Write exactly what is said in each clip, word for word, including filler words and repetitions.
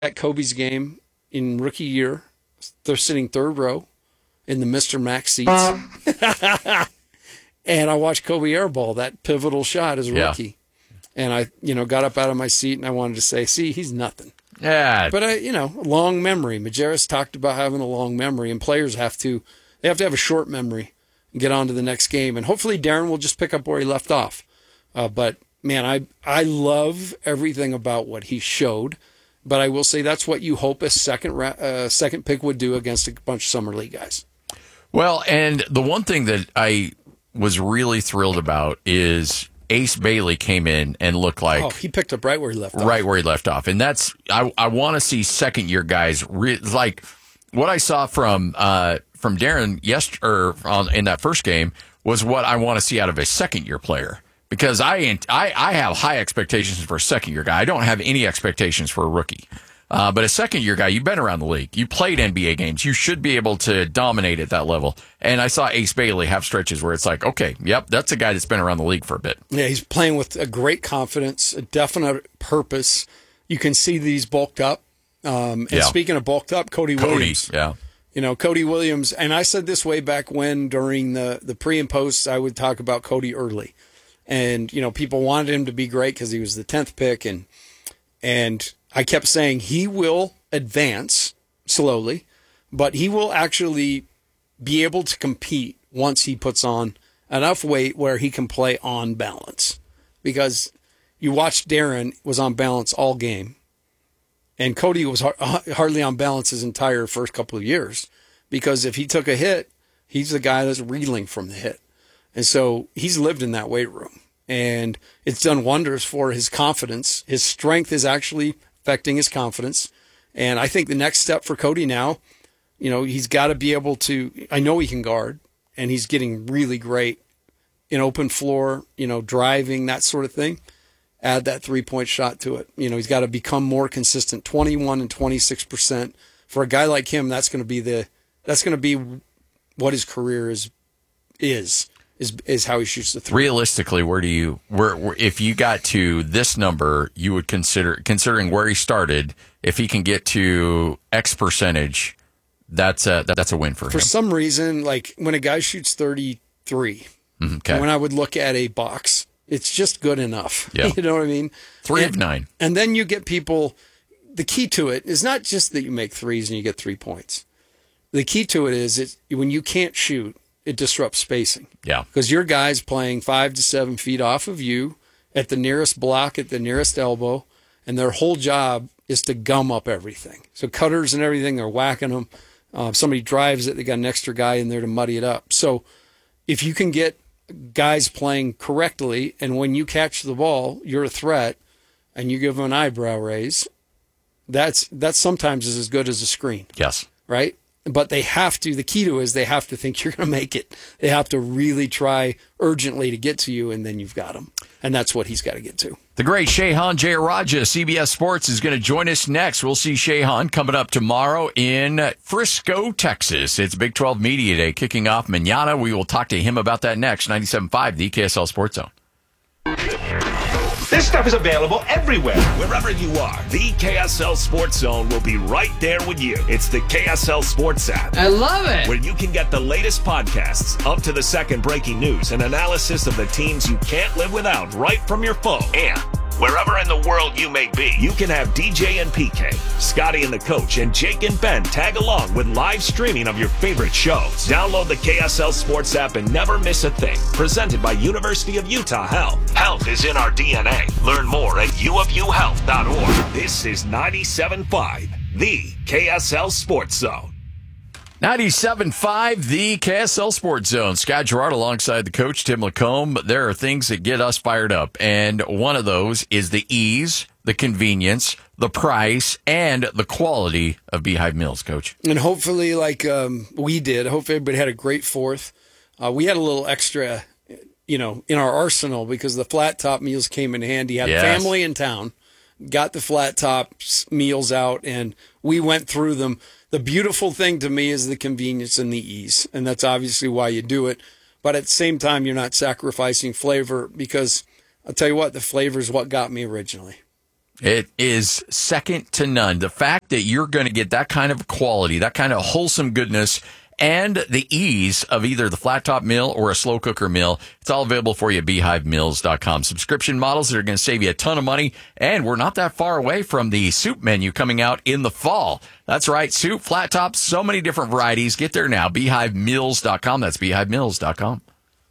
at Kobe's game in rookie year. They're sitting third row in the Mister Max seats. And I watched Kobe airball that pivotal shot as a Yeah. rookie. And I, you know, got up out of my seat and I wanted to say, see, he's nothing. Yeah. But, I, you know, long memory. Majerus talked about having a long memory, and players have to, they have to have a short memory and get on to the next game. And hopefully Darren will just pick up where he left off. Uh, but, man, I, I love everything about what he showed. But I will say that's what you hope a second ra- uh, second pick would do against a bunch of summer league guys. Well, and the one thing that I was really thrilled about is Ace Bailey came in and looked like Oh, he picked up right where he left off. right where he left off, and that's I I want to see second year guys re, like what I saw from uh, from Darren yes or on, in that first game was what I want to see out of a second year player. Because I, I I have high expectations for a second year guy. I don't have any expectations for a rookie. Uh, but a second year guy, you've been around the league. You played N B A games. You should be able to dominate at that level. And I saw Ace Bailey have stretches where it's like, okay, yep, that's a guy that's been around the league for a bit. Yeah, he's playing with a great confidence, a definite purpose. You can see that he's bulked up. Um, and Yeah. speaking of bulked up, Cody, Cody, Williams. yeah. You know, Cody Williams, and I said this way back when during the, the pre and posts, I would talk about Cody early. And, you know, people wanted him to be great because he was the tenth pick. And, and I kept saying he will advance slowly, but he will actually be able to compete once he puts on enough weight where he can play on balance. Because you watched Darren was on balance all game, and Cody was har- hardly on balance his entire first couple of years. Because if he took a hit, he's the guy that's reeling from the hit. And so he's lived in that weight room, and it's done wonders for his confidence. His strength is actually affecting his confidence. And I think the next step for Cody now, you know, he's got to be able to, I know he can guard, and he's getting really great in open floor, you know, driving, that sort of thing. Add that three-point shot to it. You know, he's got to become more consistent. twenty-one and twenty-six percent. For a guy like him, that's going to be the, that's going to be what his career is, is. Is, is how he shoots the three. Realistically, where do you where, where if you got to this number, you would consider considering where he started, if he can get to X percentage, that's a that's a win for, for him. For some reason, like when a guy shoots thirty-three, Okay. when I would look at a box, it's just good enough. Yeah. You know what I mean? Three and, of nine. And then you get people, the key to it is not just that you make threes and you get three points. The key to it is it, when you can't shoot, it disrupts spacing. Yeah. Because your guy's playing five to seven feet off of you at the nearest block, at the nearest elbow, and their whole job is to gum up everything. So cutters and everything, they're whacking them. Uh, if somebody drives it, they got an extra guy in there to muddy it up. So if you can get guys playing correctly, and when you catch the ball, you're a threat, and you give them an eyebrow raise, that's that's sometimes is as good as a screen. Yes. Right? But they have to, the key to it is they have to think you're going to make it. They have to really try urgently to get to you, and then you've got them. And that's what he's got to get to. The great Shehan Jayaraja, C B S Sports, is going to join us next. We'll see Shehan coming up tomorrow in Frisco, Texas. It's Big twelve Media Day kicking off mañana. We will talk to him about that next. ninety-seven point five, the K S L Sports Zone. This stuff is available everywhere. Wherever you are, the K S L Sports Zone will be right there with you. It's the K S L Sports app. I love it. Where you can get the latest podcasts, up to the second breaking news, and analysis of the teams you can't live without right from your phone. And wherever in the world you may be, you can have D J and P K, Scotty and the Coach, and Jake and Ben tag along with live streaming of your favorite shows. Download the K S L Sports app and never miss a thing. Presented by University of Utah Health. Health is in our D N A. Learn more at u of u health dot org. This is ninety-seven point five, the K S L Sports Zone. ninety-seven point five, the K S L Sports Zone. Scott Gerard alongside the coach, Tim Lacombe. There are things that get us fired up, and one of those is the ease, the convenience, the price, and the quality of Beehive Meals, Coach. And hopefully, like um, we did, hopefully everybody had a great fourth. Uh, we had a little extra, you know, in our arsenal because the flat top meals came in handy. Had Yes. family in town, got the flat top meals out, and we went through them. The beautiful thing to me is the convenience and the ease, and that's obviously why you do it. But at the same time, you're not sacrificing flavor because I'll tell you what, the flavor is what got me originally. It is second to none. The fact that you're going to get that kind of quality, that kind of wholesome goodness, and the ease of either the flat top meal or a slow cooker meal, it's all available for you at beehive meals dot com. Subscription models that are going to save you a ton of money, and we're not that far away from the soup menu coming out in the fall. That's right, soup, flat top, so many different varieties. Get there now, beehive meals dot com. That's beehive meals dot com.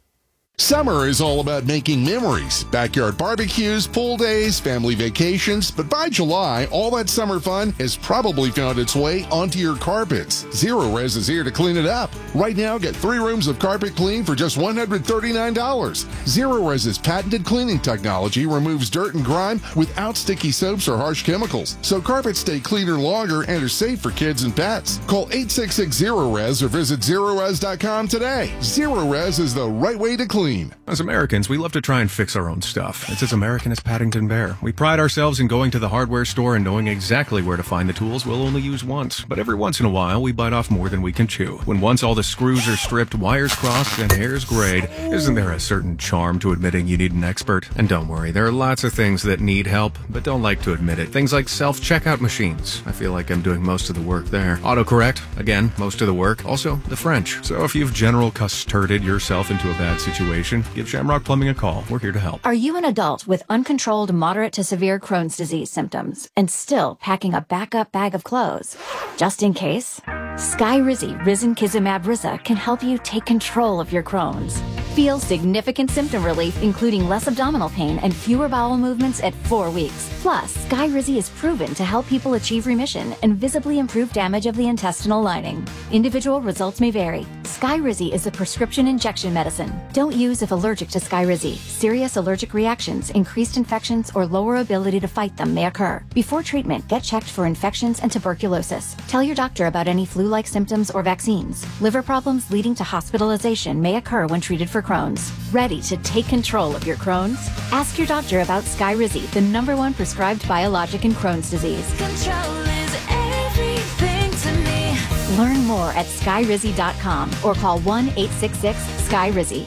Summer is all about making memories. Backyard barbecues, pool days, family vacations. But by July, all that summer fun has probably found its way onto your carpets. Zero Res is here to clean it up. Right now, get three rooms of carpet clean for just one hundred thirty-nine dollars. Zero Res's patented cleaning technology removes dirt and grime without sticky soaps or harsh chemicals. So carpets stay cleaner longer and are safe for kids and pets. Call eight six six zero res or visit zero res dot com today. Zero Res is the right way to clean. As Americans, we love to try and fix our own stuff. It's as American as Paddington Bear. We pride ourselves in going to the hardware store and knowing exactly where to find the tools we'll only use once. But every once in a while, we bite off more than we can chew. When once all the screws are stripped, wires crossed, and hairs grayed, isn't there a certain charm to admitting you need an expert? And don't worry, there are lots of things that need help, but don't like to admit it. Things like self-checkout machines. I feel like I'm doing most of the work there. Autocorrect, again, most of the work. Also, the French. So if you've general custarded yourself into a bad situation, give Shamrock Plumbing a call. We're here to help. Are you an adult with uncontrolled moderate to severe Crohn's disease symptoms and still packing a backup bag of clothes? Just in case, Skyrizi Risankizumab Riza can help you take control of your Crohn's. Feel significant symptom relief, including less abdominal pain and fewer bowel movements at four weeks. Plus, Skyrizi is proven to help people achieve remission and visibly improve damage of the intestinal lining. Individual results may vary. Skyrizi is a prescription injection medicine. Don't use if allergic to Skyrizi. Serious allergic reactions, increased infections, or lower ability to fight them may occur. Before treatment, get checked for infections and tuberculosis. Tell your doctor about any flu-like symptoms or vaccines. Liver problems leading to hospitalization may occur when treated for Crohn's. Ready to take control of your Crohn's? Ask your doctor about Skyrizi, the number one prescribed biologic in Crohn's disease. Control is everything to me. Learn more at skyrizi dot com or call one eight six six Skyrizi.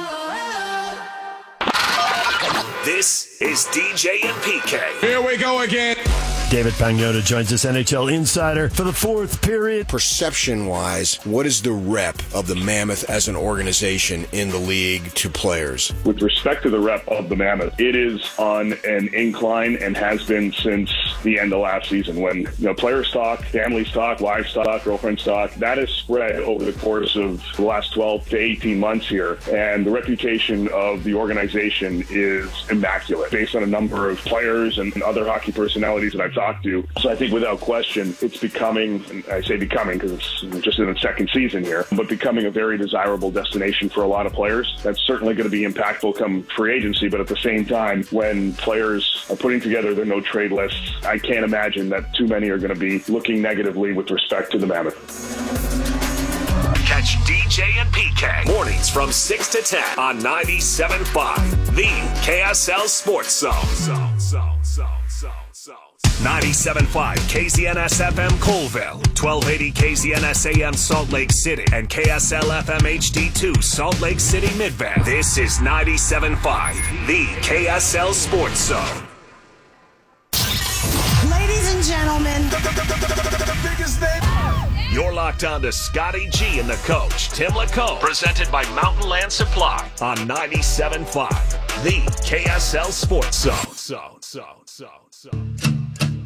This is D J and P K. Here we go again. David Pagnotta joins us, N H L insider, for the fourth period. Perception-wise, what is the rep of the Mammoth as an organization in the league to players? With respect to the rep of the Mammoth, it is on an incline and has been since the end of last season when, you know, players talk, families talk, wives talk, girlfriends talk. That has spread over the course of the last twelve to eighteen months here. And the reputation of the organization is immaculate based on a number of players and other hockey personalities that I've talked to. So I think without question, it's becoming, and I say becoming because it's just in its second season here, but becoming a very desirable destination for a lot of players. That's certainly going to be impactful come free agency, but at the same time, when players are putting together their no-trade lists, I can't imagine that too many are going to be looking negatively with respect to the Mammoth. Catch D J and P K mornings from six to ten on ninety-seven point five, the K S L Sports Zone. Zone, zone, zone, zone, zone. ninety-seven point five K Z N S F M Colville, twelve eighty K Z N S A M Salt Lake City, and K S L F M H D two Salt Lake City Midvale. This is ninety-seven point five, the K S L Sports Zone. Ladies and gentlemen, the, the, the, the, the biggest name. You're locked on to Scotty G and the coach, Tim Lacombe, presented by Mountain Land Supply on ninety-seven point five, the K S L Sports Zone. Zone, zone, zone, zone.